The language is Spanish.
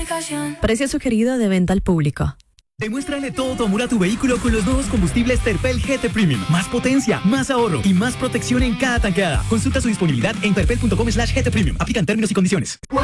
aplicación. Precio sugerido de venta al público. Demuéstrale todo tu amor a tu vehículo con los nuevos combustibles Terpel GT Premium. Más potencia, más ahorro y más protección en cada tanqueada. Consulta su disponibilidad en terpel.com/GT Premium. Aplican términos y condiciones.